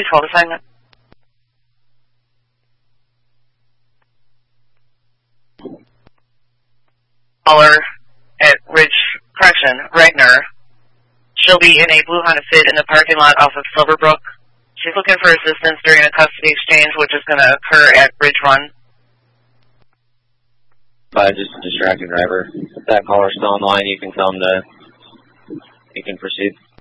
please hold assignment. Caller at Regner. She'll be in a blue Honda Fit in the parking lot off of Silverbrook. She's looking for assistance during a custody exchange, which is going to occur at Ridge Run. Just a distracted driver. If that caller's still on the line, you can tell them you can proceed.